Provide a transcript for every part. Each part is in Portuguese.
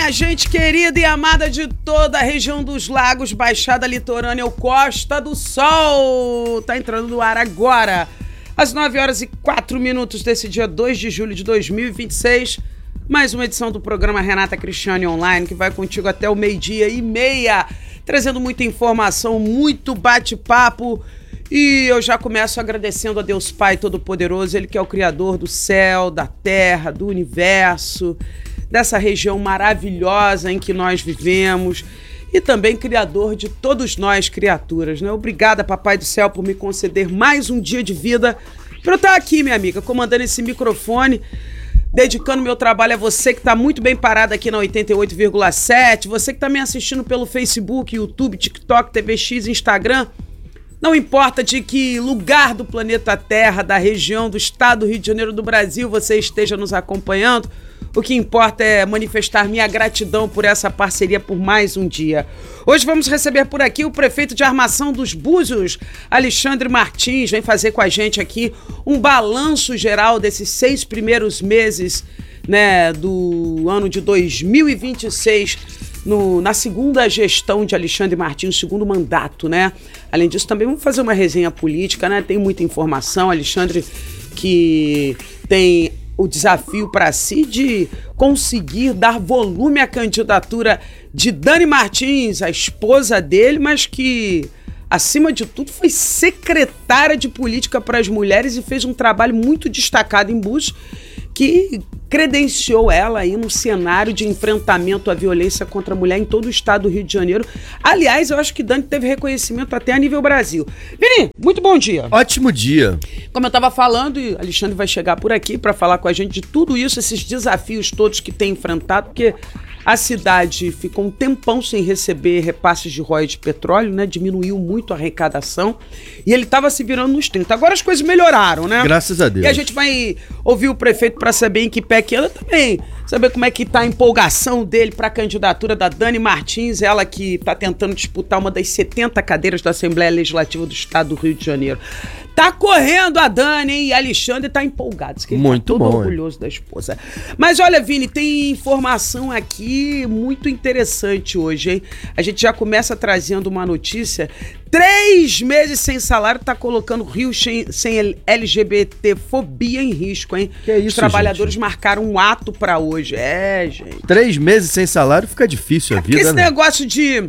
minha gente querida e amada de toda a região dos lagos, Baixada Litorânea ou Costa do Sol. Tá entrando no ar agora, às 9h04 desse dia 2 de julho de 2026. Mais uma edição do programa Renata Cristiane Online, que vai contigo até o 12h30, trazendo muita informação, muito bate-papo. E eu já começo agradecendo a Deus Pai Todo-Poderoso, Ele que é o Criador do céu, da terra, do universo, dessa região maravilhosa em que nós vivemos e também Criador de todos nós, criaturas, né? Obrigada, Papai do Céu, por me conceder mais um dia de vida para eu estar aqui, minha amiga, comandando esse microfone, dedicando meu trabalho a você que está muito bem parado aqui na 88,7, você que está me assistindo pelo Facebook, YouTube, TikTok, TVX, Instagram. Não importa de que lugar do planeta Terra, da região, do estado do Rio de Janeiro, do Brasil, você esteja nos acompanhando, o que importa é manifestar minha gratidão por essa parceria por mais um dia. Hoje vamos receber por aqui o prefeito de Armação dos Búzios, Alexandre Martins, vem fazer com a gente aqui um balanço geral desses 6 primeiros meses, né, do ano de 2026, na segunda gestão de Alexandre Martins, segundo mandato, né? Além disso, também vamos fazer uma resenha política, né? Tem muita informação. Alexandre que tem o desafio para si de conseguir dar volume à candidatura de Dani Martins, a esposa dele, mas que, acima de tudo, foi secretária de Política para as Mulheres e fez um trabalho muito destacado em Búzios, que credenciou ela aí no cenário de enfrentamento à violência contra a mulher em todo o estado do Rio de Janeiro. Aliás, eu acho que Dani teve reconhecimento até a nível Brasil. Vini, muito bom dia. Ótimo dia. Como eu estava falando, e Alexandre vai chegar por aqui para falar com a gente de tudo isso, esses desafios todos que tem enfrentado, porque a cidade ficou um tempão sem receber repasses de royalties de petróleo, né? Diminuiu muito a arrecadação e ele estava se virando nos 30. Agora as coisas melhoraram, né? Graças a Deus. E a gente vai ouvir o prefeito para saber em que pé que anda também, saber como é que tá a empolgação dele para a candidatura da Dani Martins, ela que está tentando disputar uma das 70 cadeiras da Assembleia Legislativa do Estado do Rio de Janeiro. Tá correndo a Dani, hein? E Alexandre tá empolgado. Diz que ele muito tá todo bom, orgulhoso da esposa. Mas olha, Vini, tem informação aqui muito interessante hoje, hein? A gente já começa trazendo uma notícia. 3 meses sem salário tá colocando o Rio sem LGBT-fobia em risco, hein? Que é isso, os trabalhadores gente? Marcaram um ato pra hoje. É, gente. 3 meses sem salário fica difícil a vida, esse né? negócio de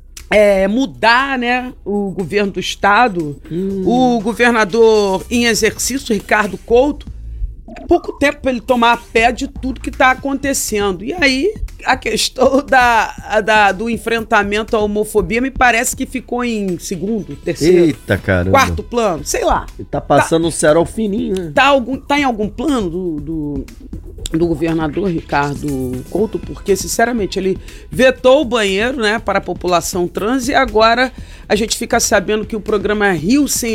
mudar, né, o governo do estado, o governador em exercício, Ricardo Couto, pouco tempo para ele tomar a pé de tudo que está acontecendo. E aí, a questão do enfrentamento à homofobia me parece que ficou em segundo, terceiro, Eita, caramba. quarto plano, sei lá. Ele tá passando um cerol fininho, né? Tá em algum plano do governador Ricardo Couto, porque, sinceramente, ele vetou o banheiro, né, para a população trans e agora a gente fica sabendo que o programa Rio Sem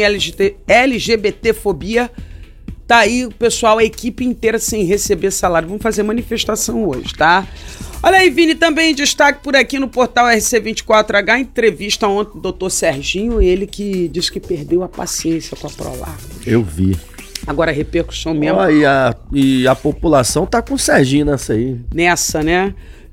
LGBT-fobia tá aí, o pessoal, a equipe inteira sem receber salário. Vamos fazer manifestação hoje, tá? Olha aí, Vini, também em destaque por aqui no portal RC24H, entrevista ontem do doutor Serginho, ele que disse que perdeu a paciência com a Prolabos. Eu vi. Agora a repercussão mesmo. E a população tá com o Serginho nessa aí. Nessa, né?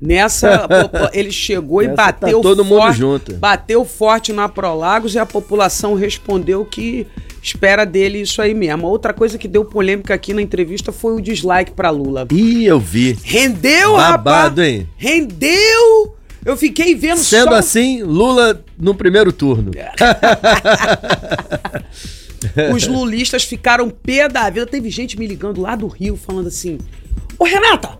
Ele chegou e bateu tá todo mundo junto. Bateu forte na Prolagos e a população respondeu que espera dele isso aí mesmo. Outra coisa que deu polêmica aqui na entrevista foi o dislike pra Lula. Ih, eu vi. Rendeu, babado, rapaz! Hein? Rendeu! Eu fiquei vendo Sendo só... assim, Lula no primeiro turno. Os lulistas ficaram pé da vida. Teve gente me ligando lá do Rio falando assim: ô Renata,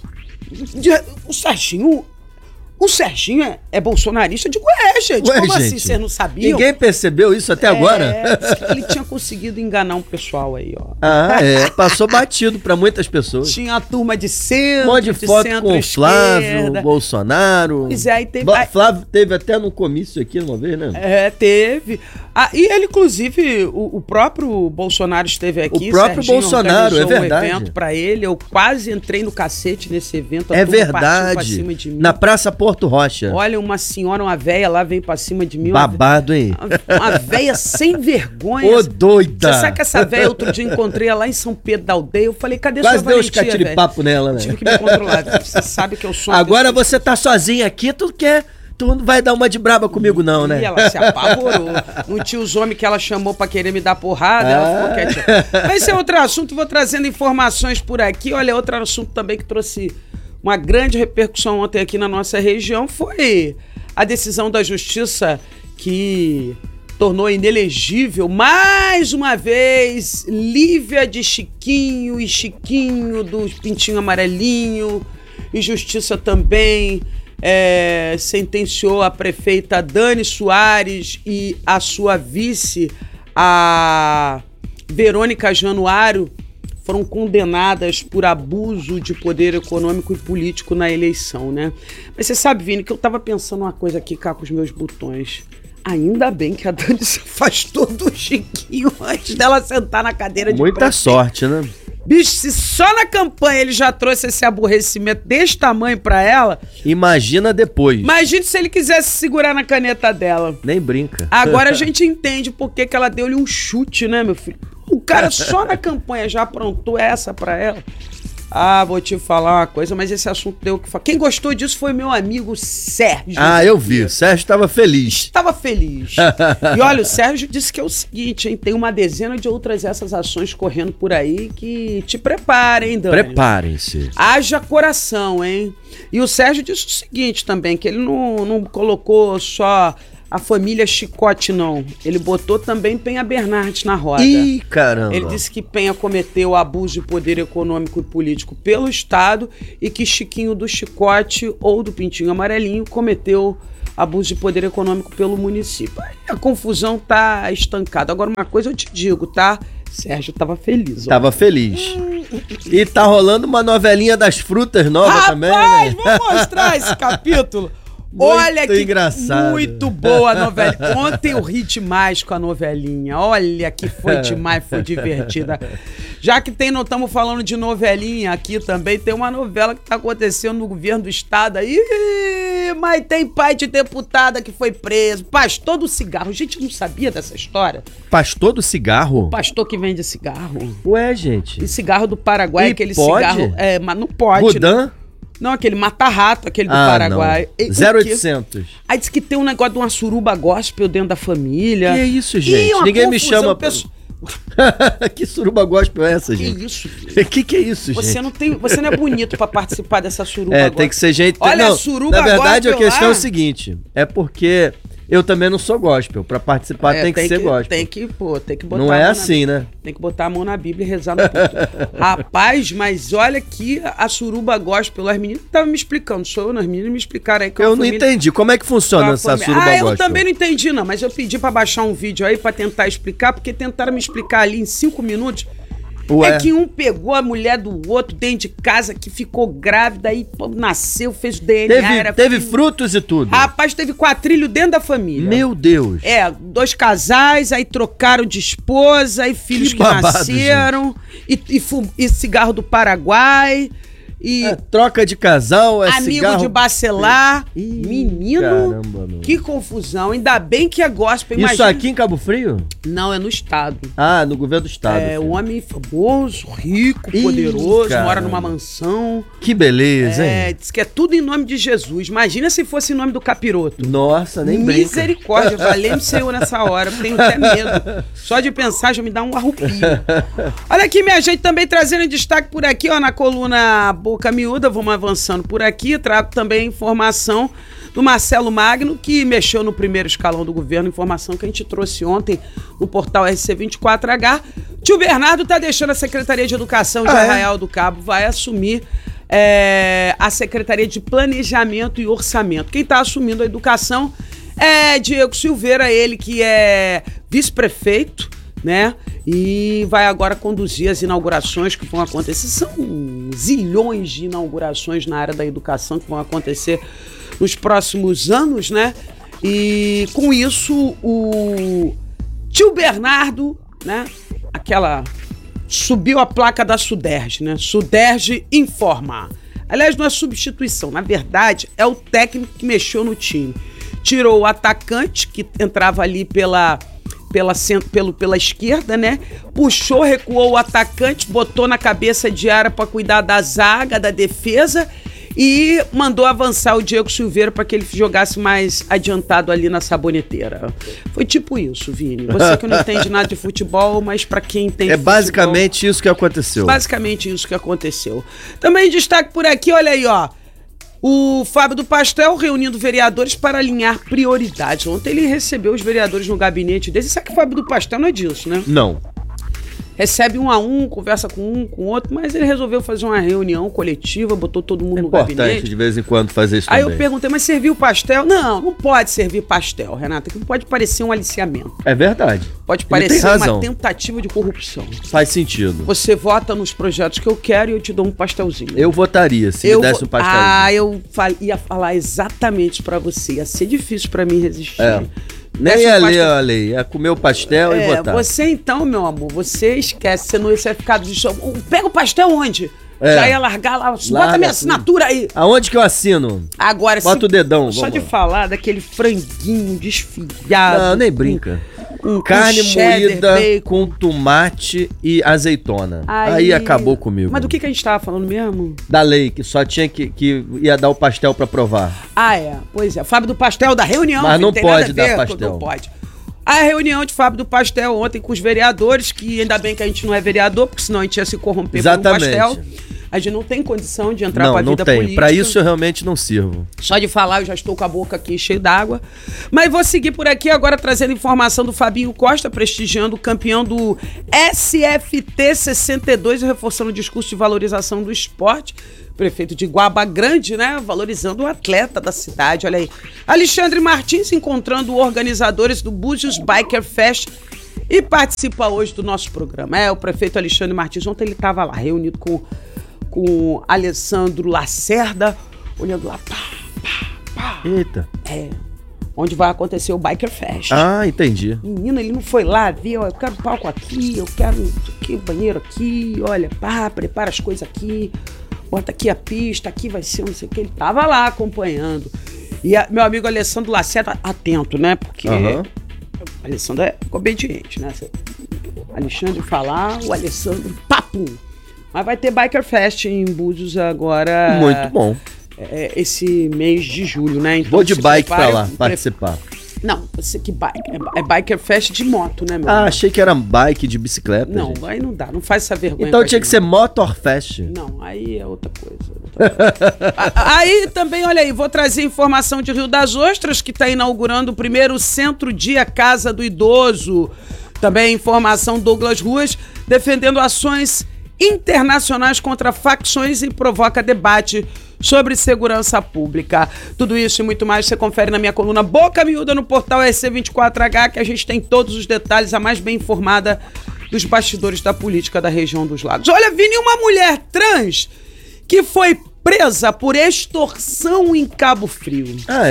o Serginho é bolsonarista? Eu digo, gente, como gente, assim, vocês não sabiam? Ninguém percebeu isso até agora? Ele tinha conseguido enganar um pessoal aí, ó. Passou batido pra muitas pessoas. Tinha a turma de centro, um monte de foto com o Flávio, Bolsonaro. Pois é, aí teve... Flávio teve até no comício aqui uma vez, né? Teve. E ele, inclusive, o próprio Bolsonaro esteve aqui. O próprio Serginho Bolsonaro, é verdade. Um evento pra ele, eu quase entrei no cacete nesse evento. É verdade. Na Praça Porto Rocha. Olha, uma senhora, uma véia lá veio pra cima de mim. Babado, hein? Uma véia sem vergonha. Ô, doida! Você sabe que essa véia, outro dia encontrei ela lá em São Pedro da Aldeia. Eu falei, cadê Quase sua deu uns valentia, catiripapo nela, né? Tive que me controlar. Você sabe que eu sou... Agora você tá sozinha aqui, tu não vai dar uma de braba comigo não, né? E ela se apavorou. Não tinha os homens que ela chamou pra querer me dar porrada, ela ficou quietinha. Mas esse é outro assunto, vou trazendo informações por aqui. Olha, outro assunto também que trouxe uma grande repercussão ontem aqui na nossa região foi a decisão da Justiça que tornou inelegível, mais uma vez, Lívia de Chiquinho e Chiquinho do Pintinho Amarelinho, e Justiça também sentenciou a prefeita Dani Soares e a sua vice, a Verônica Januário, foram condenadas por abuso de poder econômico e político na eleição, né? Mas você sabe, Vini, que eu tava pensando uma coisa aqui cá com os meus botões. Ainda bem que a Dani se afastou do Chiquinho antes dela sentar na cadeira de Muita prefeito. sorte, né? Bicho, se só na campanha ele já trouxe esse aborrecimento desse tamanho pra ela, Imagina depois. imagine se ele quisesse segurar na caneta dela. Nem brinca. Agora a gente entende por que que ela deu-lhe um chute, né, meu filho? O cara só na campanha já aprontou essa pra ela. Ah, vou te falar uma coisa, mas esse assunto deu o que falar. Quem gostou disso foi meu amigo Sérgio. Ah, eu vi. O Sérgio tava feliz. Estava feliz. E olha, o Sérgio disse que é o seguinte, hein? Tem uma dezena de outras essas ações correndo por aí que te preparem, hein, Dani? Preparem-se. Haja coração, hein? E o Sérgio disse o seguinte também, que ele não colocou só a família Chicote, não. Ele botou também Penha Bernardes na roda. Ih, caramba. Ele disse que Penha cometeu abuso de poder econômico e político pelo Estado e que Chiquinho do Chicote ou do Pintinho Amarelinho cometeu abuso de poder econômico pelo município. Aí a confusão tá estancada. Agora, uma coisa eu te digo, tá? Sérgio tava feliz. Ó. Tava feliz. E tá rolando uma novelinha das frutas nova também, Rapaz, né? vou mostrar esse capítulo. Muito Olha que engraçado. muito boa a novela. Ontem eu ri demais com a novelinha. Olha que foi demais, foi divertida. Já que não estamos falando de novelinha aqui também, tem uma novela que está acontecendo no governo do estado aí, mas tem pai de deputada que foi preso. Pastor do cigarro. Gente, não sabia dessa história? Pastor do cigarro? Pastor que vende cigarro. Ué, gente. E cigarro do Paraguai, E aquele pode? cigarro... mas não pode. Budan? Não, aquele mata-rato, aquele do Paraguai. Não. E- o 0800. Aí diz que tem um negócio de uma suruba gospel dentro da família. Que isso, gente? uma Ninguém me confusão, chama. pessoal- Que suruba gospel é essa, Que gente? isso, filho? Que é isso, Você gente? você não é bonito pra participar dessa suruba É, gospel. tem que ser gente... Olha, não, a suruba na verdade, a gospel questão é lá- o seguinte. É porque eu também não sou gospel. Pra participar tem que ser gospel. Tem que botar Não a é mão assim, né? Tem que botar a mão na Bíblia e rezar no culto. Rapaz, mas olha que a suruba gospel, as meninas estavam me explicando, sou eu, as meninas me explicaram aí que Eu não entendi. Como é que funciona essa suruba eu gospel? também não entendi não, mas eu pedi pra baixar um vídeo aí pra tentar explicar, porque tentaram me explicar ali em 5 minutos. Ué. É que um pegou a mulher do outro dentro de casa, que ficou grávida, aí pô, nasceu, fez DNA. Teve frutos e tudo. Rapaz, teve quatrilho dentro da família. Meu Deus. 2 casais, aí trocaram de esposa, aí filhos que babado, nasceram, e cigarro do Paraguai, e É troca de casal, é amigo cigarro... de bacelar. Ih, Menino, caramba, mano. que confusão. Ainda bem que é gospel, Isso imagina. aqui em Cabo Frio? Não, é no estado. Ah, no governo do estado. É, filho. um homem famoso, rico, Ih, poderoso, caramba. mora numa mansão. Que beleza, hein? Diz que é tudo em nome de Jesus. Imagina se fosse em nome do capiroto. Nossa, nem brinca. Misericórdia, valeu-me Senhor nessa hora. Tenho até medo. Só de pensar já me dá um arrupio. Olha aqui, minha gente, também trazendo em destaque por aqui, ó, na coluna Boca Miúda, vamos avançando por aqui. Trago também a informação do Marcelo Magno, que mexeu no primeiro escalão do governo, informação que a gente trouxe ontem no portal RC24H. Tio Bernardo tá deixando a Secretaria de Educação de Arraial do Cabo, vai assumir a Secretaria de Planejamento e Orçamento. Quem está assumindo a educação é Diego Silveira, ele que é vice-prefeito, né? E vai agora conduzir as inaugurações que vão acontecer. São zilhões de inaugurações na área da educação que vão acontecer nos próximos anos, né? E com isso, o tio Bernardo, né? Subiu a placa da Suderj, né? Suderj informa. Aliás, não é substituição. Na verdade, é o técnico que mexeu no time. Tirou o atacante, que entrava ali pela esquerda, né? Puxou, recuou o atacante, botou na cabeça de área para cuidar da zaga, da defesa e mandou avançar o Diego Silveira para que ele jogasse mais adiantado ali na saboneteira. Foi tipo isso, Vini. Você que não entende nada de futebol, mas para quem entende futebol... É basicamente isso que aconteceu. Basicamente isso que aconteceu. Também destaque por aqui, olha aí, ó. O Fábio do Pastel reunindo vereadores para alinhar prioridades. Ontem ele recebeu os vereadores no gabinete dele. Sabe que o Fábio do Pastel não é disso, né? Não. Recebe um a um, conversa com um, com outro, mas ele resolveu fazer uma reunião coletiva, botou todo mundo no gabinete. É importante de vez em quando fazer isso Aí também. eu perguntei, mas serviu pastel? Não, não pode servir pastel, Renata, que não pode parecer um aliciamento. É verdade. Pode parecer uma tentativa de corrupção. Faz sentido. Você vota nos projetos que eu quero e eu te dou um pastelzinho. Eu votaria, se me desse um pastelzinho. Ia falar exatamente pra você. Ia ser difícil pra mim resistir. Nem ia ler a lei, ia comer o pastel e votar. Você então, meu amor, você esquece, você não ia ficar de chão. Pega o pastel onde? Já ia largar lá, bota minha assinatura aí. Aonde que eu assino? Agora, bota o dedão. Só de falar daquele franguinho desfiado. Não, nem brinca. Carne moída com tomate e azeitona. Aí acabou comigo. Mas do que a gente tava falando mesmo? Da lei, que só tinha que ia dar o pastel pra provar. Pois é. Fábio do Pastel da reunião. Mas não pode dar pastel. Não pode. A reunião de Fábio do Pastel ontem com os vereadores, que ainda bem que a gente não é vereador, porque senão a gente ia se corromper por um pastel. A gente não tem condição de entrar pra vida política. Pra isso eu realmente não sirvo. Só de falar, eu já estou com a boca aqui cheia d'água. Mas vou seguir por aqui agora trazendo informação do Fabinho Costa, prestigiando o campeão do SFT 62 e reforçando o discurso de valorização do esporte. Prefeito de Guaba Grande, né? Valorizando o atleta da cidade, olha aí. Alexandre Martins encontrando organizadores do Búzios Biker Fest e participa hoje do nosso programa. O prefeito Alexandre Martins, ontem ele estava lá, reunido com Alessandro Lacerda, olhando lá, pá. Eita. Onde vai acontecer o Biker Fest. Entendi. Menino, ele não foi lá ver, eu quero palco aqui, eu quero aqui, banheiro aqui, olha, prepara as coisas aqui, bota aqui a pista, aqui vai ser não sei o que. Ele tava lá acompanhando. E meu amigo Alessandro Lacerda, atento, né? Porque o Alessandro é obediente, né? Alexandre falar, o Alessandro, papo! Mas vai ter Biker Fest em Búzios agora. Muito bom. Esse mês de julho, né? Então, vou de bike pra lá, participar. Não, você que bike. É Biker Fest de moto, né, meu irmão? Achei que era bike de bicicleta. Não, gente. Aí não dá, não faz essa vergonha. Então tinha que ser Motor Fest. Não, aí é outra coisa. Aí também, olha aí, vou trazer informação de Rio das Ostras, que está inaugurando o primeiro Centro Dia Casa do Idoso. Também informação Douglas Ruas, defendendo ações internacionais contra facções e provoca debate sobre segurança pública. Tudo isso e muito mais você confere na minha coluna Boca Miúda no portal SC24H, que a gente tem todos os detalhes, a mais bem informada dos bastidores da política da região dos Lagos. Olha, Vini, uma mulher trans que foi presa por extorsão em Cabo Frio.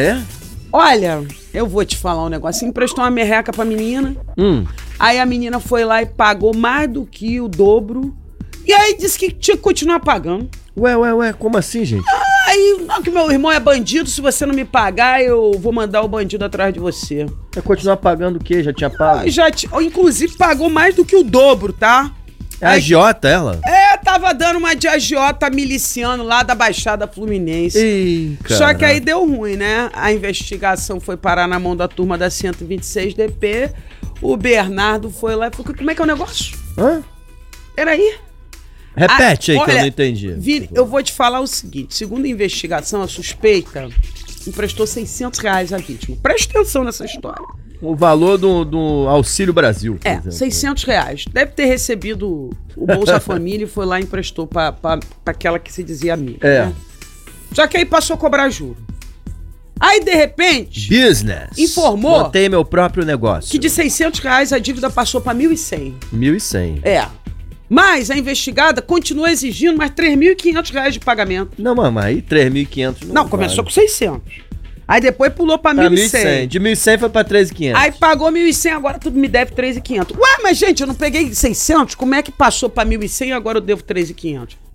Olha, eu vou te falar um negócio. Emprestou uma merreca pra menina. Aí a menina foi lá e pagou mais do que o dobro. E aí disse que tinha que continuar pagando. Ué, como assim, gente? Aí, não, que meu irmão é bandido, se você não me pagar, eu vou mandar o bandido atrás de você. Vai continuar pagando o quê? Já tinha pago? Inclusive pagou mais do que o dobro, tá? É agiota ela? Tava dando uma de agiota miliciano lá da Baixada Fluminense. Só que aí deu ruim, né? A investigação foi parar na mão da turma da 126 DP. O Bernardo foi lá e falou, como é que é o negócio? Peraí. Repete aí, olha, que eu não entendi. Vini, eu vou te falar o seguinte. Segundo a investigação, a suspeita emprestou R$600 à vítima. Presta atenção nessa história. O valor do Auxílio Brasil. R$600. Deve ter recebido o Bolsa Família e foi lá e emprestou pra aquela que se dizia amiga. Né? Só que aí passou a cobrar juros. Aí, de repente... Business. Informou... Montei meu próprio negócio. Que de R$600 a dívida passou pra R$1.100. 1.100. Mas a investigada continua exigindo mais R$3.500 de pagamento. Não, mas aí 3.500 não começou com 600. Aí depois pulou pra 1.100. De 1.100 foi pra 3.500. Aí pagou 1.100, agora tudo me deve 3.500. Ué, mas gente, eu não peguei 600? Como é que passou pra 1.100 e agora eu devo 3.500?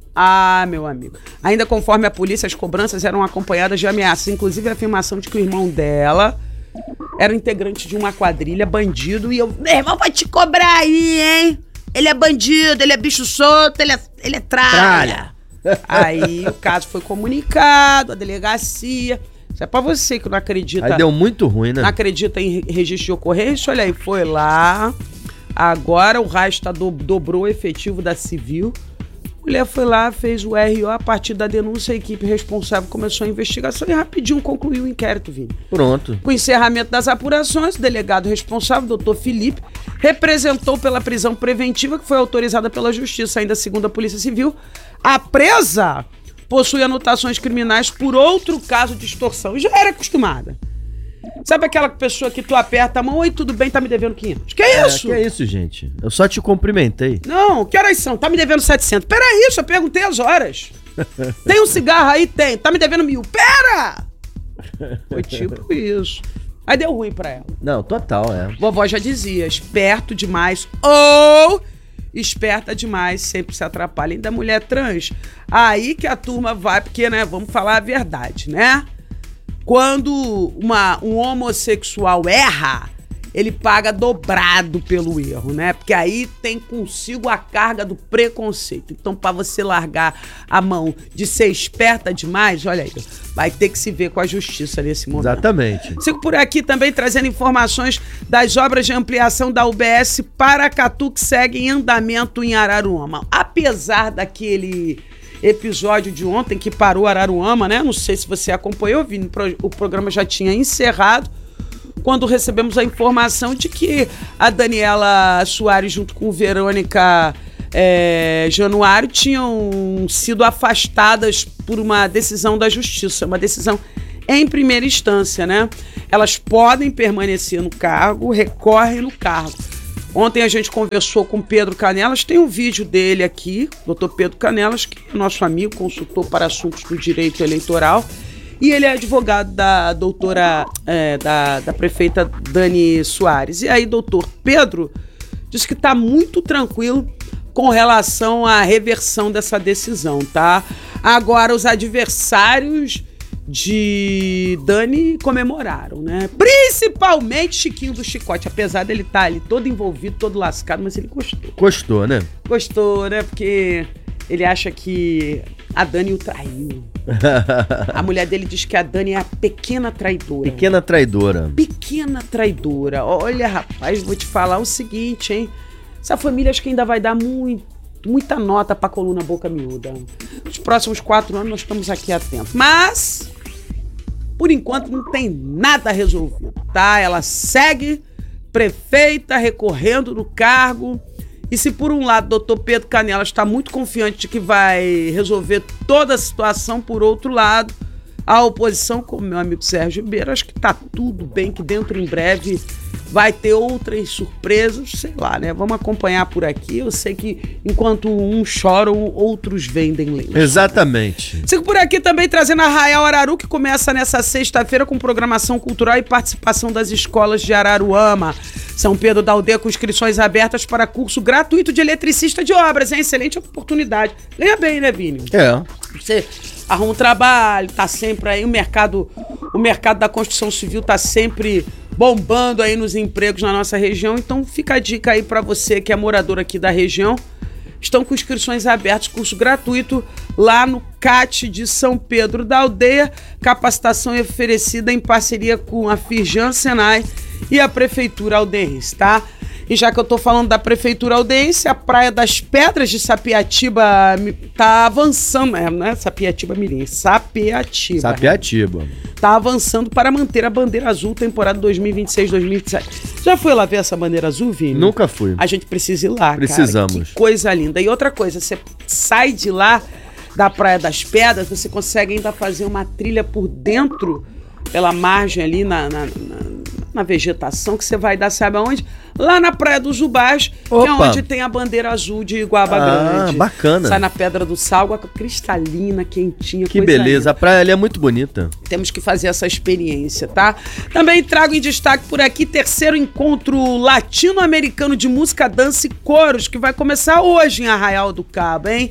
Ah, meu amigo. Ainda conforme a polícia, as cobranças eram acompanhadas de ameaças, inclusive a afirmação de que o irmão dela era integrante de uma quadrilha, bandido, e eu... Meu irmão vai te cobrar aí, hein? Ele é bandido, ele é bicho solto, ele é tralha. Aí o caso foi comunicado, a delegacia... Isso é pra você que não acredita... Aí deu muito ruim, né? Não acredita em registro de ocorrência, olha aí, foi lá... Agora o Rasta dobrou o efetivo da Civil. A mulher foi lá, fez o RO, a partir da denúncia, a equipe responsável começou a investigação e rapidinho concluiu o inquérito, Vini. Pronto. Com o encerramento das apurações, o delegado responsável, doutor Felipe, representou pela prisão preventiva que foi autorizada pela Justiça, ainda segundo a Polícia Civil. A presa possui anotações criminais por outro caso de extorsão e já era acostumada. Sabe aquela pessoa que tu aperta a mão, oi, tudo bem, tá me devendo 500. Que é isso? Que é isso, gente? Eu só te cumprimentei. Não, que horas são? Tá me devendo 700. Peraí, só perguntei as horas. Tem um cigarro aí? Tem. Tá me devendo 1000. Pera! Foi tipo isso. Aí deu ruim pra ela. Não, total, é. Vovó já dizia, esperto demais ou esperta demais sempre se atrapalha. Ainda mulher trans. Aí que a turma vai, porque, né, vamos falar a verdade, né? Quando um homossexual erra, ele paga dobrado pelo erro, né? Porque aí tem consigo a carga do preconceito. Então, para você largar a mão de ser esperta demais, olha aí, vai ter que se ver com a justiça nesse momento. Exatamente. Sigo por aqui também trazendo informações das obras de ampliação da UBS Paracatu que seguem em andamento em Araruama. Apesar daquele episódio de ontem que parou Araruama, né? Não sei se você acompanhou, Vini, o programa já tinha encerrado, quando recebemos a informação de que a Daniela Soares junto com Verônica Januário tinham sido afastadas por uma decisão da justiça, uma decisão em primeira instância, né? Elas podem permanecer no cargo, recorrem no cargo. Ontem a gente conversou com o Pedro Canelas, tem um vídeo dele aqui, doutor Pedro Canelas, que é nosso amigo, consultor para assuntos do direito eleitoral, e ele é advogado da doutora, da prefeita Dani Soares. E aí, doutor Pedro disse que está muito tranquilo com relação à reversão dessa decisão, tá? Agora, os adversários de Dani comemoraram, né? Principalmente Chiquinho do Chicote, apesar dele estar ali todo envolvido, todo lascado, mas ele gostou. Gostou, né? Gostou, né? Porque ele acha que a Dani o traiu. A mulher dele diz que a Dani é a pequena traidora. Pequena traidora. Pequena traidora. Olha, rapaz, vou te falar o seguinte, hein? Essa família acho que ainda vai dar muita nota pra coluna Boca Miúda. Nos próximos 4 anos nós estamos aqui atentos. Mas, por enquanto, não tem nada resolvido, tá? Ela segue prefeita, recorrendo no cargo. E se por um lado o doutor Pedro Canelas está muito confiante de que vai resolver toda a situação, por outro lado, a oposição, como meu amigo Sérgio Ribeiro, acho que está tudo bem, que dentro em breve vai ter outras surpresas, sei lá, né? Vamos acompanhar por aqui. Eu sei que enquanto uns choram, outros vendem lenço. Exatamente. Sigo por aqui também trazendo a Arraial Araru, que começa nessa sexta-feira com programação cultural e participação das escolas de Araruama. São Pedro da Aldeia com inscrições abertas para curso gratuito de eletricista de obras, hein? Excelente oportunidade. Ganha bem, né, Vini? É. Você arruma um trabalho, tá sempre aí, o mercado da construção civil tá sempre bombando aí nos empregos na nossa região, então fica a dica aí para você que é morador aqui da região. Estão com inscrições abertas, curso gratuito lá no CAT de São Pedro da Aldeia, capacitação oferecida em parceria com a Firjan Senai e a Prefeitura Aldense, tá? E já que eu tô falando da Prefeitura Aldense, a Praia das Pedras de Sapiatiba tá avançando, não é Sapiatiba Mirim, Sapiatiba. Tá avançando para manter a bandeira azul temporada 2026-2027. Já foi lá ver essa bandeira azul, Vini? Nunca fui. A gente precisa ir lá, Precisamos. Cara. Que coisa linda. E outra coisa, você sai de lá, da Praia das Pedras, você consegue ainda fazer uma trilha por dentro, pela margem ali na vegetação, que você vai dar, sabe aonde? Lá na Praia dos Ubás, que é onde tem a bandeira azul de Iguaba Grande. Bacana. Sai na Pedra do Sal, água cristalina, quentinha. Que beleza, linda. A praia ali é muito bonita. Temos que fazer essa experiência, tá? Também trago em destaque por aqui, 3º encontro latino-americano de música, dança e coros, que vai começar hoje em Arraial do Cabo, hein?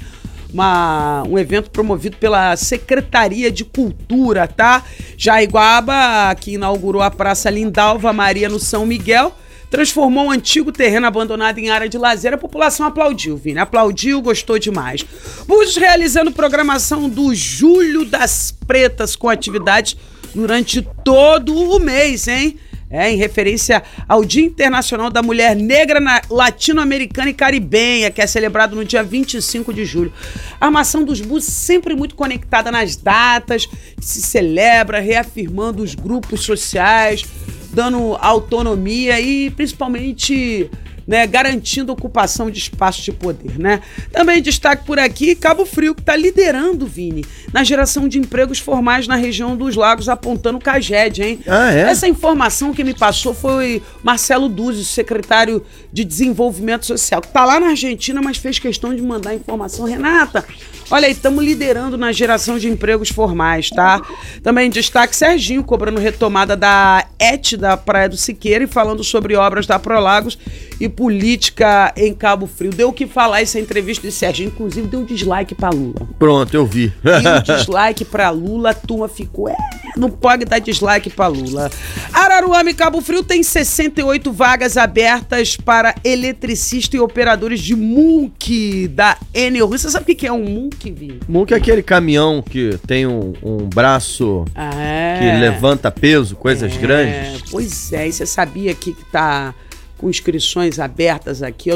um evento promovido pela Secretaria de Cultura, tá? Jaiguaba, que inaugurou a Praça Lindalva Maria no São Miguel, transformou um antigo terreno abandonado em área de lazer. A população aplaudiu, Vini. Aplaudiu, gostou demais. Búzios realizando programação do Julho das Pretas com atividades durante todo o mês, hein? Em referência ao Dia Internacional da Mulher Negra Latino-Americana e Caribenha, que é celebrado no dia 25 de julho. A armação dos Búzios sempre muito conectada nas datas que se celebra, reafirmando os grupos sociais, dando autonomia e principalmente, né, garantindo a ocupação de espaços de poder, né? Também destaque por aqui Cabo Frio, que está liderando, Vini, na geração de empregos formais na região dos Lagos, apontando o CAGED, hein? Essa informação que me passou foi Marcelo Duzzi, secretário de Desenvolvimento Social, que está lá na Argentina, mas fez questão de mandar a informação. Renata, olha aí, estamos liderando na geração de empregos formais, tá? Também destaque Serginho, cobrando retomada da ET da Praia do Siqueira e falando sobre obras da Prolagos e política em Cabo Frio. Deu o que falar essa entrevista de Serginho, inclusive deu um dislike pra Lula. Pronto, eu vi. E um dislike pra Lula, a turma ficou, não pode dar dislike pra Lula. Araruama e Cabo Frio tem 68 vagas abertas para eletricista e operadores de MUNC da Enel. Você sabe o que é um MUNC, Vini? MUNC é aquele caminhão que tem um braço que levanta peso, coisas grandes. Pois é, e você sabia que tá com inscrições abertas aqui,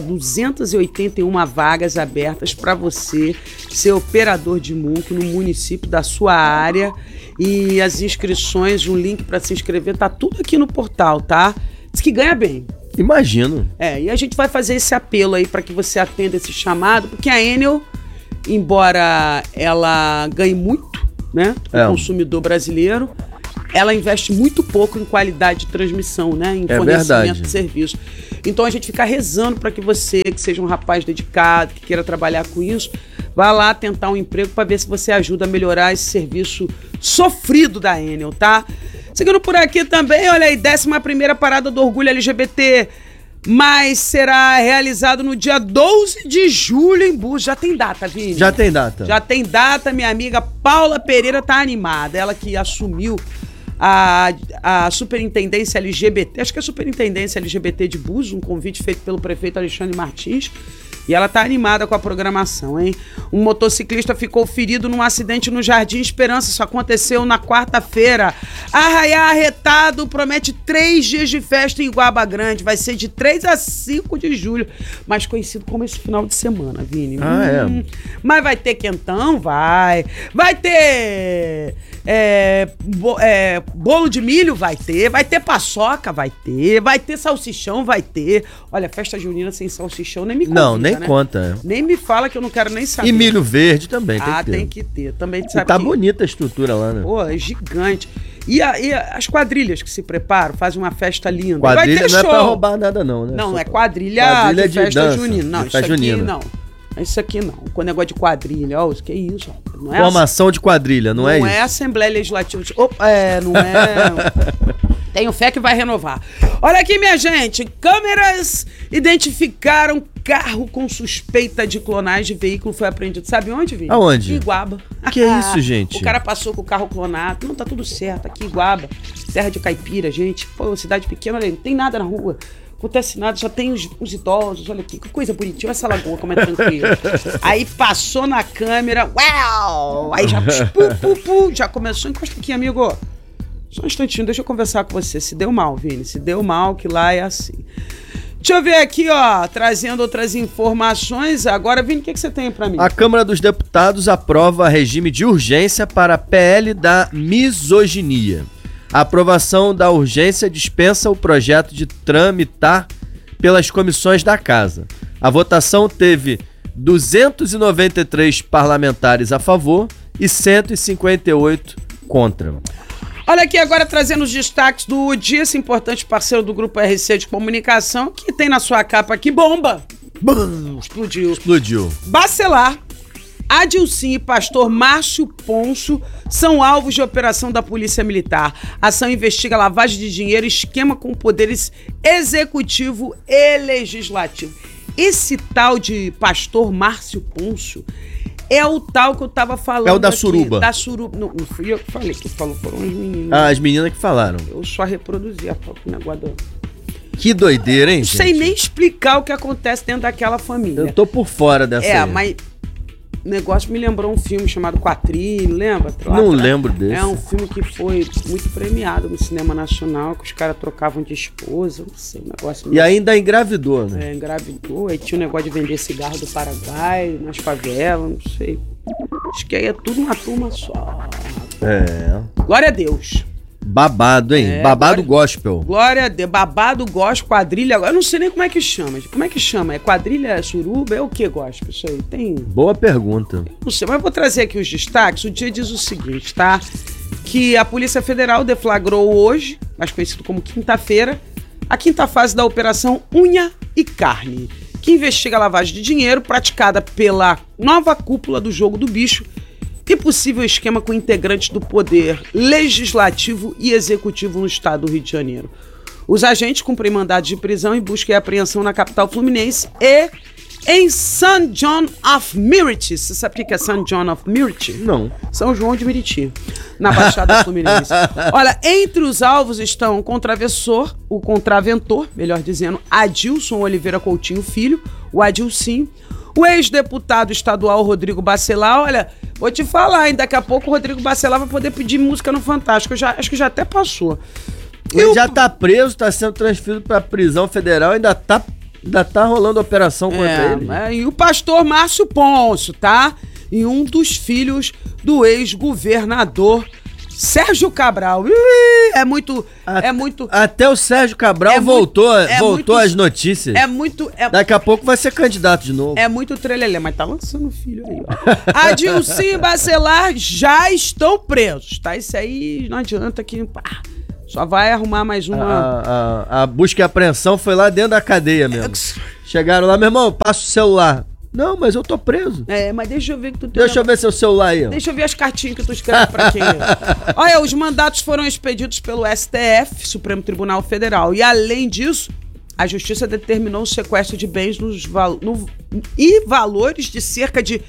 281 vagas abertas para você ser operador de MUNC no município da sua área. E as inscrições, um link para se inscrever, tá tudo aqui no portal, tá? Diz que ganha bem. Imagino. E a gente vai fazer esse apelo aí para que você atenda esse chamado, porque a Enel, embora ela ganhe muito, né, o consumidor brasileiro, ela investe muito pouco em qualidade de transmissão, né? Em fornecimento de serviço. Então a gente fica rezando para que você, que seja um rapaz dedicado, que queira trabalhar com isso, vá lá tentar um emprego para ver se você ajuda a melhorar esse serviço sofrido da Enel, tá? Seguindo por aqui também, olha aí, 11ª Parada do Orgulho LGBT, mas será realizado no dia 12 de julho em Búzios. Já tem data, Vini? Já tem data. Já tem data, minha amiga Paula Pereira tá animada, ela que assumiu a Superintendência LGBT, acho que é a Superintendência LGBT de Búzios, um convite feito pelo prefeito Alexandre Martins, e ela tá animada com a programação, hein? Um motociclista ficou ferido num acidente no Jardim Esperança, isso aconteceu na quarta-feira. Arraiá Arretado promete 3 dias de festa em Iguaba Grande, vai ser de 3 a 5 de julho, mais conhecido como esse final de semana, Vini. Mas vai ter quentão? Vai ter bolo de milho? Vai ter paçoca? Vai ter salsichão? Vai ter. Olha, festa junina sem salsichão nem me conta. Não, nem conta. Nem me fala que eu não quero nem saber. E milho verde também tem que ter. Também sabe. E tá bonita a estrutura lá, né? Pô, é gigante. E as quadrilhas que se preparam, fazem uma festa linda. Quadrilha vai ter não show. É pra roubar nada não, né? Não, é quadrilha de festa dança, junina. Não, isso aqui junina. não. Isso aqui não. Com o negócio de quadrilha, que isso? Não é formação de quadrilha, não é isso? Não é Assembleia Legislativa. Não é... Tenho fé que vai renovar. Olha aqui, minha gente. Câmeras identificaram carro com suspeita de clonagem de veículo. Foi apreendido. Sabe onde, Vini? Aonde? Em Iguaba. Que é isso, gente? O cara passou com o carro clonado. Não, tá tudo certo. Aqui em Iguaba. Terra de caipira, gente. Pô, cidade pequena, olha aí, não tem nada na rua. Acontece nada, já tem os idosos, olha aqui, que coisa bonitinha, olha essa lagoa como é tranquila. Aí passou na câmera, uau! Aí já, já começou, encosta aqui, amigo. Só um instantinho, deixa eu conversar com você. Se deu mal, Vini, se deu mal, que lá é assim. Deixa eu ver aqui, trazendo outras informações. Agora, Vini, o que você tem pra mim? A Câmara dos Deputados aprova regime de urgência para PL da misoginia. A aprovação da urgência dispensa o projeto de tramitar pelas comissões da Casa. A votação teve 293 parlamentares a favor e 158 contra. Olha aqui agora trazendo os destaques do dia, esse importante parceiro do Grupo RC de Comunicação, que tem na sua capa aqui bomba. Explodiu. Bacelar, Adilcim e pastor Márcio Ponço são alvos de operação da Polícia Militar. A ação investiga lavagem de dinheiro e esquema com poderes executivo e legislativo. Esse tal de pastor Márcio Ponço É o tal que eu tava falando. É o da aqui, suruba. Da suruba. Não fui eu que falei, que falou foram as meninas. Ah, as meninas que falaram. Eu só reproduzi o negócio do... Que doideira, hein, Não gente? sei nem explicar o que acontece dentro daquela família. Eu tô por fora dessa aí. Mas o negócio me lembrou um filme chamado Quatrilho, lembra? Não lembro desse. É um filme que foi muito premiado no cinema nacional, que os caras trocavam de esposa, não sei, um negócio... E ainda engravidou, né? Engravidou, aí tinha o negócio de vender cigarro do Paraguai, nas favelas, não sei. Acho que aí é tudo uma turma só. Glória a Deus. Babado, hein? Babado gospel. Glória a Deus. Babado gospel, quadrilha. Eu não sei nem como é que chama. Como é que chama? É quadrilha suruba? É o que gospel? Isso aí tem... Boa pergunta. Não sei, mas eu vou trazer aqui os destaques. O dia diz o seguinte, tá? Que a Polícia Federal deflagrou hoje, mais conhecido como quinta-feira, a quinta fase da Operação Unha e Carne, que investiga a lavagem de dinheiro praticada pela nova cúpula do Jogo do Bicho e possível esquema com integrantes do poder legislativo e executivo no estado do Rio de Janeiro. Os agentes cumprem mandados de prisão e busca e apreensão na capital fluminense e em St. John of Meriti. Você sabe o que é St. John of Meriti? Não. São João de Meriti, na Baixada Fluminense. Olha, entre os alvos estão o contraventor, melhor dizendo, Adilson Oliveira Coutinho Filho, o Adilcinho, o ex-deputado estadual Rodrigo Bacelar. Olha, vou te falar, hein, daqui a pouco o Rodrigo Bacelar vai poder pedir música no Fantástico. Acho que já até passou. Ele já tá preso, tá sendo transferido pra prisão federal, ainda tá rolando operação contra ele. E o pastor Márcio Pôncio, tá? E um dos filhos do ex-governador Sérgio Cabral. É muito... Até o Sérgio Cabral voltou às notícias. Daqui a pouco vai ser candidato de novo. É muito trelelê, mas tá lançando o filho aí, ó. Adilson e Bacelar já estão presos, tá? Isso aí não adianta que... Só vai arrumar mais uma... A busca e apreensão foi lá dentro da cadeia mesmo. Chegaram lá, meu irmão, passa o celular. Não, mas eu tô preso. Mas deixa eu ver que tu... Deixa eu ver seu celular aí. Deixa eu ver as cartinhas que tu escreve pra quem. Olha, os mandatos foram expedidos pelo STF, Supremo Tribunal Federal. E além disso, a Justiça determinou o sequestro de bens e valores de cerca de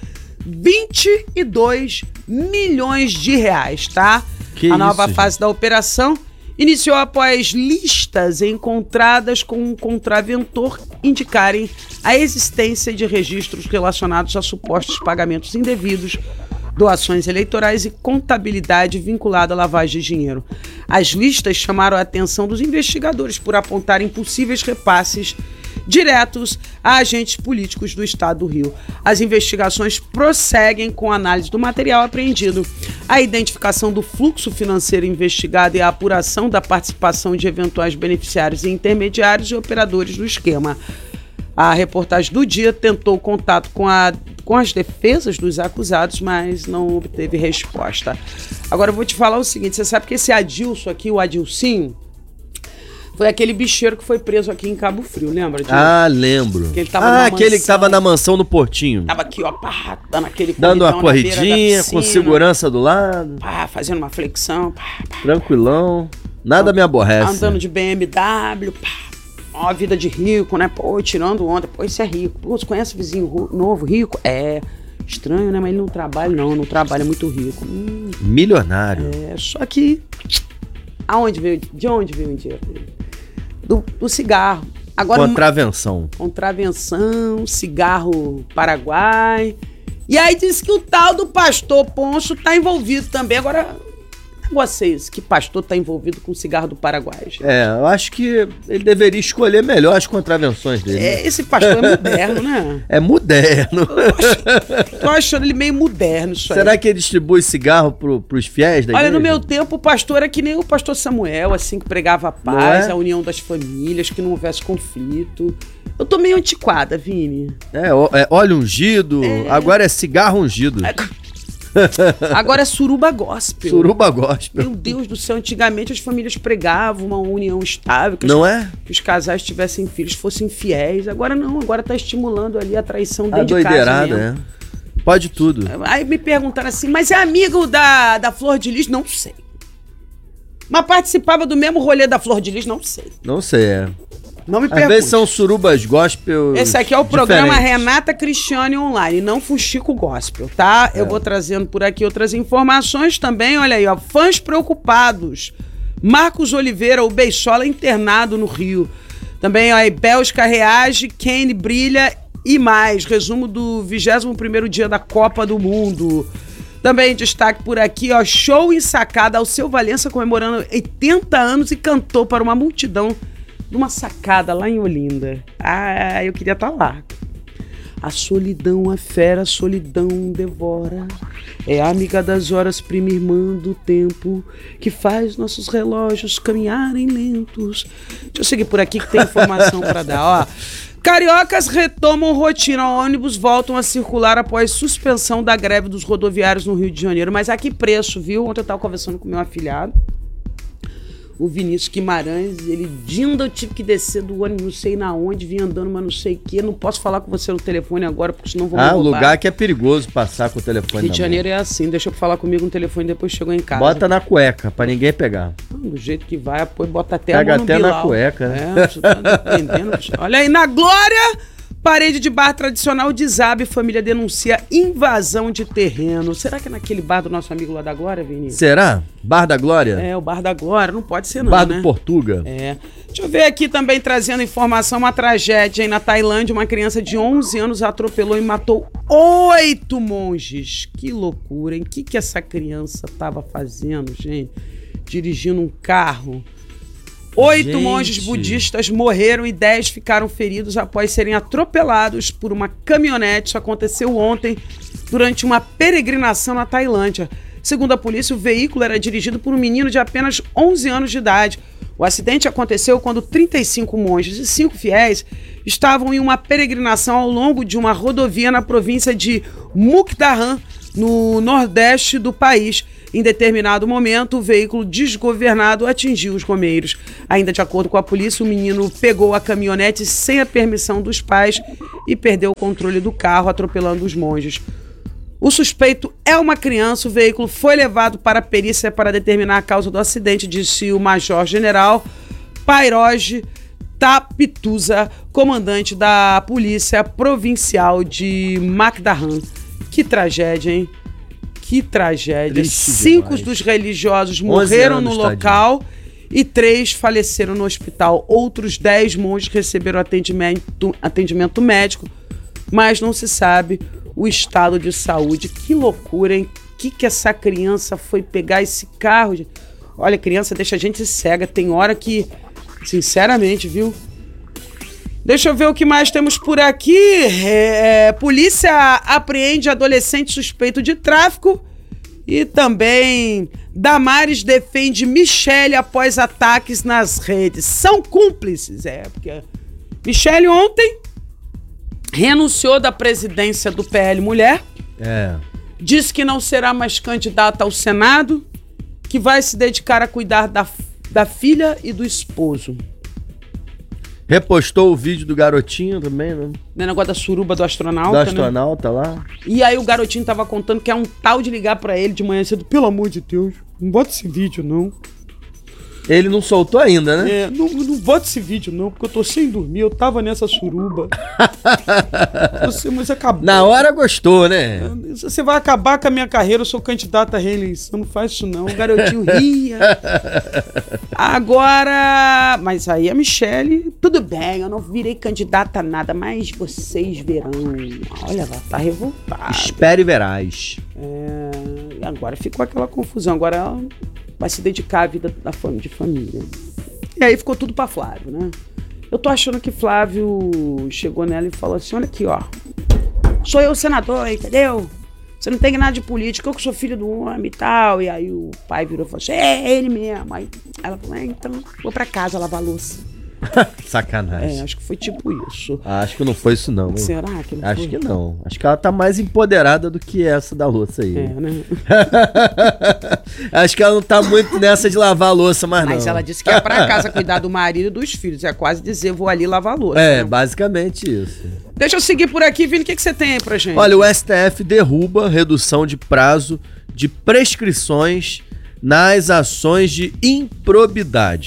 22 milhões de reais, tá? A nova fase da operação iniciou após listas encontradas com um contraventor indicarem a existência de registros relacionados a supostos pagamentos indevidos, doações eleitorais e contabilidade vinculada à lavagem de dinheiro. As listas chamaram a atenção dos investigadores por apontarem possíveis repasses diretos a agentes políticos do estado do Rio. As investigações prosseguem com a análise do material apreendido, a identificação do fluxo financeiro investigado e a apuração da participação de eventuais beneficiários e intermediários e operadores do esquema. A reportagem do Dia tentou contato com as defesas dos acusados, mas não obteve resposta. Agora eu vou te falar o seguinte, você sabe que esse Adilson aqui, o Adilcinho, foi aquele bicheiro que foi preso aqui em Cabo Frio, lembra disso? Lembro. Que ele tava aquele que tava na mansão no Portinho. Tava aqui, ó, dando uma corridinha, com segurança do lado. Fazendo uma flexão. Tranquilão. Nada me aborrece. Andando de BMW, Ó, a vida de rico, né? Pô, tirando onda. Pô, esse é rico. Pô, você conhece vizinho novo, rico? Estranho, né? Mas ele não trabalha, não trabalha, é muito rico. Milionário. Só que... De onde veio o dinheiro dele? Do cigarro. Agora, Contravenção, cigarro Paraguai. E aí diz que o tal do pastor Pôncio tá envolvido também. Agora, vocês, que pastor tá envolvido com o cigarro do Paraguai? Gente? Eu acho que ele deveria escolher melhor as contravenções dele. Esse pastor é moderno, né? É moderno. Tô achando ele meio moderno isso aí. Será que ele distribui cigarro pros fiéis da igreja? Olha, no meu tempo o pastor era que nem o pastor Samuel, assim, que pregava a paz, a união das famílias, que não houvesse conflito. Eu tô meio antiquada, Vini. Óleo ungido, agora é cigarro ungido. Agora é suruba gospel. Suruba gospel. Meu Deus do céu, antigamente as famílias pregavam uma união estável. Que os casais tivessem filhos, fossem fiéis. Agora não, agora tá estimulando ali a traição dentro de casa mesmo. Pode tudo. Aí me perguntaram assim, mas é amigo da Flor de Lis? Não sei. Mas participava do mesmo rolê da Flor de Lis? Não sei. Não sei, Não me Às pergunte. vezes são surubas gospel. Esse aqui é o programa diferentes. Renata Cristiane Online, não Fuxico Gospel, tá? Eu vou trazendo por aqui outras informações também, olha aí, ó. Fãs preocupados. Marcos Oliveira, o Beisola, internado no Rio. Também, ó, aí, Bélgica reage, Kane brilha e mais. Resumo do 21º dia da Copa do Mundo. Também destaque por aqui, ó, show em sacada, Alceu Valença comemorando 80 anos e cantou para uma multidão numa sacada lá em Olinda. Ah, eu queria estar lá. A solidão, a fera, a solidão devora. É a amiga das horas, prima irmã do tempo, que faz nossos relógios caminharem lentos. Deixa eu seguir por aqui que tem informação para dar, ó. Cariocas retomam rotina, ônibus voltam a circular após suspensão da greve dos rodoviários no Rio de Janeiro. Mas a que preço, viu? Ontem eu estava conversando com meu afilhado, o Vinícius Guimarães, ele, Dinda, eu tive que descer do ônibus, não sei na onde, vim andando, mas não sei o quê. Não posso falar com você no telefone agora, porque senão vou me roubar. Lugar que é perigoso passar com o telefone Rio na de mão. Janeiro é assim, deixa eu falar comigo no telefone, depois chegou em casa. Bota na cueca, pra ninguém pegar. Do jeito que vai, depois bota até Pega a mão no até na Bilal. cueca, né? É, você tá entendendo? Olha aí, na Glória, parede de bar tradicional desabe, família denuncia invasão de terreno. Será que é naquele bar do nosso amigo lá da Glória, Vinícius? Será? Bar da Glória? É, o bar da Glória, não pode ser não, Bar né? do Portuga? É. Deixa eu ver aqui também, trazendo informação, uma tragédia aí na Tailândia. Uma criança de 11 anos atropelou e matou 8 monges. Que loucura, hein? O que essa criança estava fazendo, gente? Dirigindo um carro. 8 monges budistas morreram e 10 ficaram feridos após serem atropelados por uma caminhonete. Isso aconteceu ontem, durante uma peregrinação na Tailândia. Segundo a polícia, o veículo era dirigido por um menino de apenas 11 anos de idade. O acidente aconteceu quando 35 monges e 5 fiéis estavam em uma peregrinação ao longo de uma rodovia na província de Mukdahan, no nordeste do país. Em determinado momento, o veículo desgovernado atingiu os romeiros. Ainda de acordo com a polícia, o menino pegou a caminhonete sem a permissão dos pais e perdeu o controle do carro, atropelando os monges. O suspeito é uma criança, o veículo foi levado para a perícia para determinar a causa do acidente, disse o major-general Pairoge Tapituza, comandante da Polícia Provincial de Mukdahan. Que tragédia, hein? Que tragédia. Triste 5 demais. dos religiosos morreram no local e 3 faleceram no hospital. Outros 10 monges receberam atendimento médico, mas não se sabe o estado de saúde. Que loucura, hein? Que essa criança foi pegar esse carro? Olha, criança deixa a gente cega. Tem hora que, sinceramente, viu? Deixa eu ver o que mais temos por aqui. Polícia apreende adolescente suspeito de tráfico. E também Damares defende Michele após ataques nas redes. São cúmplices. Porque Michele ontem renunciou da presidência do PL Mulher. Disse que não será mais candidata ao Senado, que vai se dedicar a cuidar da filha e do esposo. Repostou o vídeo do garotinho também, né? No negócio da suruba do astronauta, Do astronauta lá. E aí o garotinho tava contando que é um tal de ligar pra ele de manhã cedo. Pelo amor de Deus, não bota esse vídeo, não. Ele não soltou ainda, né? Não bota esse vídeo, não, porque eu tô sem dormir, eu tava nessa suruba. Mas acabou. Na hora gostou, né? Você vai acabar com a minha carreira, eu sou candidata à reeleição, não faz isso não. O garotinho ria. Agora, mas aí a Michele, tudo bem, eu não virei candidata a nada, mas vocês verão. Olha, ela tá revoltada. Espere e verás. E agora ficou aquela confusão, agora ela vai se dedicar à vida de família. E aí ficou tudo pra Flávio, né? Eu tô achando que Flávio chegou nela e falou assim, olha aqui, ó, sou eu o senador, entendeu? Você não tem nada de política, eu que sou filho do homem e tal. E aí o pai virou e falou assim, é ele mesmo. Aí ela falou, então vou pra casa lavar a louça. Sacanagem. Acho que foi tipo isso. Acho que não foi isso não. Será que não Acho foi? que não. Acho que ela tá mais empoderada do que essa da louça aí. Né? Acho que ela não tá muito nessa de lavar a louça, mas não. Mas ela disse que é pra casa cuidar do marido e dos filhos. É quase dizer, vou ali lavar a louça. É, basicamente isso. Deixa eu seguir por aqui, Vini, o que você tem aí pra gente? Olha, o STF derruba redução de prazo de prescrições nas ações de improbidade.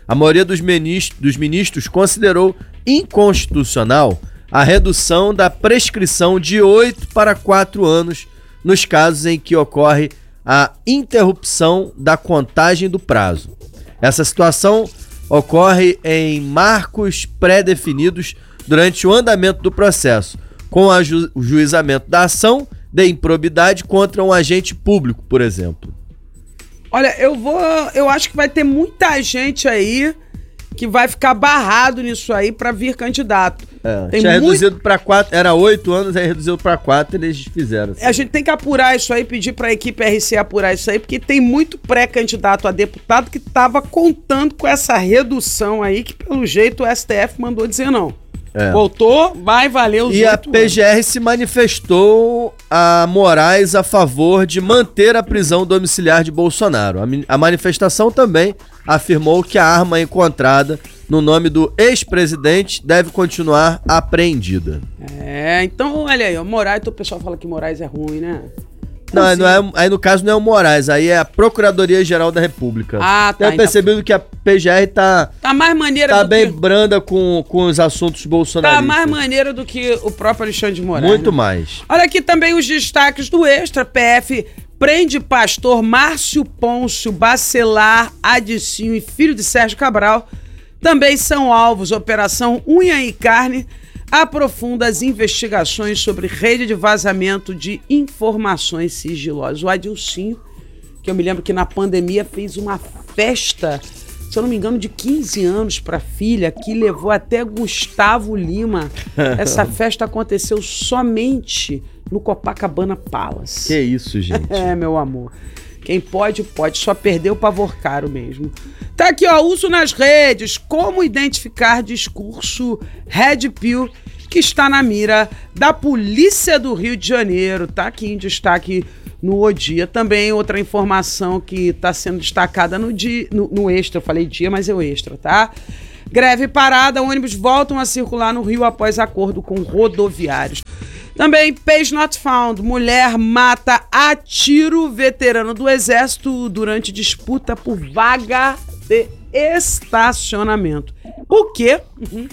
A maioria dos ministros considerou inconstitucional a redução da prescrição de 8 para 4 anos nos casos em que ocorre a interrupção da contagem do prazo. Essa situação ocorre em marcos pré-definidos durante o andamento do processo, com o juizamento da ação de improbidade contra um agente público, por exemplo. Olha, eu acho que vai ter muita gente aí que vai ficar barrado nisso aí pra vir candidato. Tinha reduzido pra 4, era 8 anos, aí reduziu pra 4 e eles fizeram. Assim. A gente tem que apurar isso aí, pedir pra equipe RC apurar isso aí, porque tem muito pré-candidato a deputado que tava contando com essa redução aí, que pelo jeito o STF mandou dizer não. Voltou, vai valer os 8 anos. E a PGR se manifestou a Moraes a favor de manter a prisão domiciliar de Bolsonaro. A manifestação também afirmou que a arma encontrada no nome do ex-presidente deve continuar apreendida. Então, olha aí, o Moraes, o pessoal fala que Moraes é ruim, né? Não, aí no caso não é o Moraes, aí é a Procuradoria-Geral da República. Tá. Tenho percebido que a PGR tá mais maneira tá bem branda com os assuntos bolsonaristas. Tá mais maneira do que o próprio Alexandre de Moraes. Muito mais. Olha aqui também os destaques do Extra. PF prende pastor Márcio Pôncio Bacelar Adicinho e filho de Sérgio Cabral. Também são alvos. Operação Unha e Carne aprofunda as investigações sobre rede de vazamento de informações sigilosas. O Adilcinho, que eu me lembro que na pandemia fez uma festa, se eu não me engano, de 15 anos para a filha, que levou até Gustavo Lima. Essa festa aconteceu somente no Copacabana Palace. Que isso, gente. Meu amor. Quem pode, pode. Só perdeu o pavor caro mesmo. Tá aqui, ó, uso nas redes. Como identificar discurso Red Pill que está na mira da Polícia do Rio de Janeiro. Tá aqui em destaque no O Dia. Também outra informação que está sendo destacada no Extra. Eu falei dia, mas é o Extra, tá? Greve parada, ônibus voltam a circular no Rio após acordo com rodoviários. Também, Page Not Found. Mulher mata a tiro veterano do Exército durante disputa por vaga de estacionamento. O quê?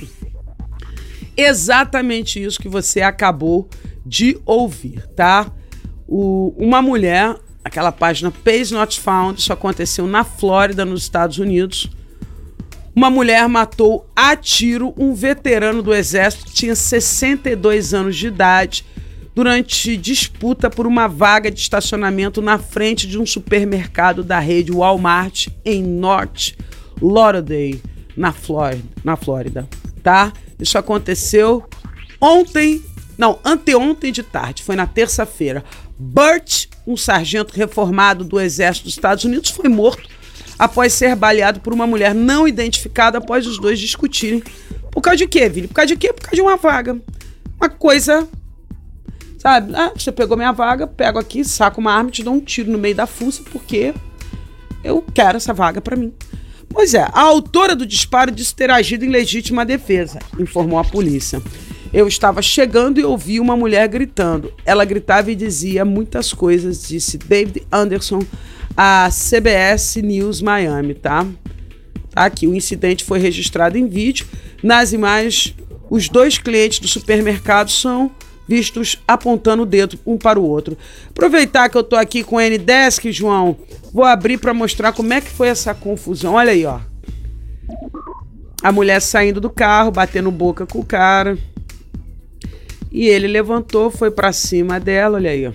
Exatamente isso que você acabou de ouvir, tá? Uma mulher, aquela página Page Not Found, isso aconteceu na Flórida, nos Estados Unidos. Uma mulher matou a tiro um veterano do Exército, tinha 62 anos de idade, durante disputa por uma vaga de estacionamento na frente de um supermercado da rede Walmart em North Lauderdale, na Flórida, tá? Isso aconteceu anteontem de tarde, foi na terça-feira. Burt, um sargento reformado do Exército dos Estados Unidos, foi morto após ser baleado por uma mulher não identificada após os dois discutirem. Por causa de quê, Vili? Por causa de quê? Por causa de uma vaga. Uma coisa, sabe? Você pegou minha vaga, pego aqui, saco uma arma e te dou um tiro no meio da fuça porque eu quero essa vaga pra mim. Pois é, a autora do disparo disse ter agido em legítima defesa, informou a polícia. Eu estava chegando e ouvi uma mulher gritando. Ela gritava e dizia muitas coisas, disse David Anderson, a CBS News Miami, tá? Aqui, o incidente foi registrado em vídeo. Nas imagens, os dois clientes do supermercado são vistos apontando o dedo um para o outro. Aproveitar que eu tô aqui com o N-Desk, João, vou abrir para mostrar como é que foi essa confusão. Olha aí, ó. A mulher saindo do carro, batendo boca com o cara. E ele levantou, foi para cima dela, olha aí, ó.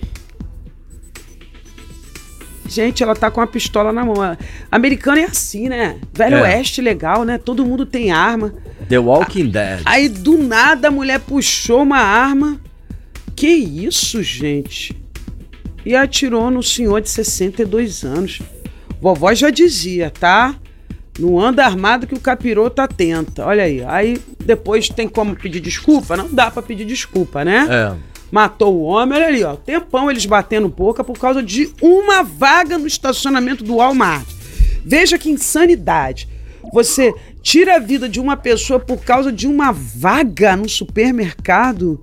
Gente, ela tá com uma pistola na mão. Americano é assim, né? Velho Oeste legal, né? Todo mundo tem arma. The Walking Dead. Aí, do nada, a mulher puxou uma arma. Que isso, gente? E atirou no senhor de 62 anos. Vovó já dizia, tá? Não anda armado que o capiroto atenta. Olha aí. Aí, depois tem como pedir desculpa? Não dá pra pedir desculpa, né? Matou o homem, olha ali, ó. Tempão eles batendo boca por causa de uma vaga no estacionamento do Walmart. Veja que insanidade. Você tira a vida de uma pessoa por causa de uma vaga no supermercado.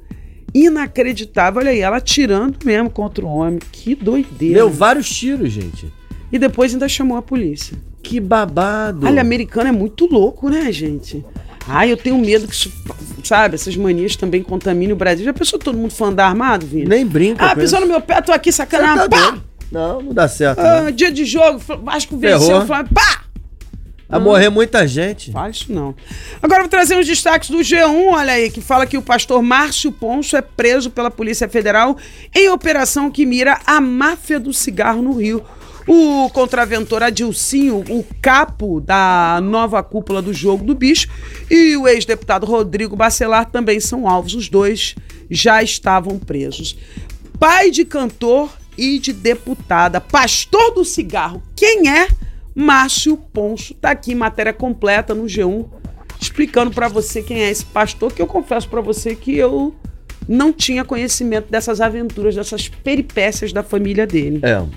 Inacreditável. Olha aí, ela atirando mesmo contra o homem. Que doideira. Deu vários tiros, gente. e depois ainda chamou a polícia. Que babado. Olha, americano é muito louco, né, gente? Ai, eu tenho medo que isso, sabe, essas manias também contaminem o Brasil. Já pensou todo mundo for andar armado, Vini? Nem brinca. Ah, pisou no meu pé, tô aqui sacanagem, pá! Não dá certo. Dia de jogo, Vasco venceu, pá! Vai morrer muita gente. Fala isso não. Agora eu vou trazer uns destaques do G1, olha aí, que fala que o pastor Márcio Ponço é preso pela Polícia Federal em operação que mira a máfia do cigarro no Rio. O contraventor Adilcinho, o capo da nova cúpula do Jogo do Bicho, e o ex-deputado Rodrigo Bacelar também são alvos. Os dois já estavam presos. Pai de cantor e de deputada, pastor do cigarro, quem é? Márcio Ponço. Tá aqui matéria completa no G1, explicando pra você quem é esse pastor, que eu confesso pra você que eu não tinha conhecimento dessas aventuras, dessas peripécias da família dele.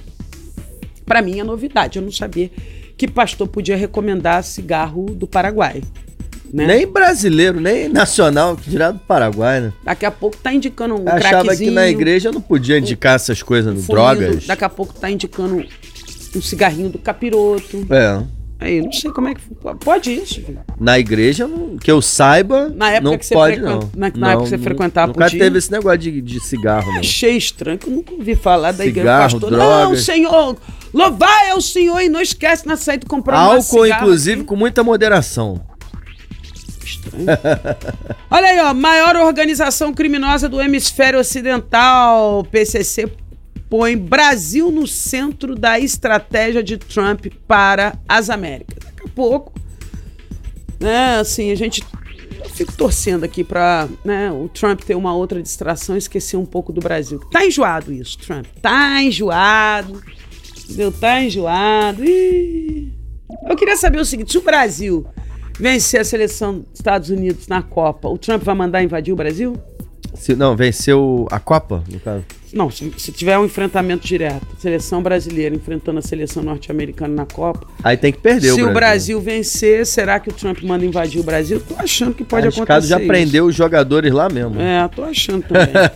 Pra mim é novidade, eu não sabia que pastor podia recomendar cigarro do Paraguai. Né? Nem brasileiro, nem nacional, que dirá do Paraguai, né? Daqui a pouco tá indicando um craquezinho. Achava que na igreja não podia indicar essas coisas, drogas. Daqui a pouco tá indicando um cigarrinho do capiroto. Aí, não sei como é que... Pode isso, filho. Na igreja, que eu saiba, na época não que você pode, não. Na época que você frequentava, nunca podia. teve esse negócio de cigarro, não. Achei estranho, que eu nunca ouvi falar da igreja cigarro, pastor. drogas. Não, Senhor, louvai ao Senhor e não esquece na saída de comprar uma álcool, inclusive, com muita moderação. Estranho. Olha aí, ó, maior organização criminosa do hemisfério ocidental, PCC, põe Brasil no centro da estratégia de Trump para as Américas. Daqui a pouco, né, assim, eu fico torcendo aqui para, né, o Trump ter uma outra distração e esquecer um pouco do Brasil. Tá enjoado isso, Trump. Tá enjoado. Entendeu? Tá enjoado. Eu queria saber o seguinte, se o Brasil vencer a seleção dos Estados Unidos na Copa, o Trump vai mandar invadir o Brasil? Não, venceu a Copa, no caso? Não, se tiver um enfrentamento direto, seleção brasileira enfrentando a seleção norte-americana na Copa... Aí tem que perder o Brasil. Se o Brasil vencer, será que o Trump manda invadir o Brasil? Tô achando que pode acontecer já prendeu os jogadores lá mesmo. Tô achando também.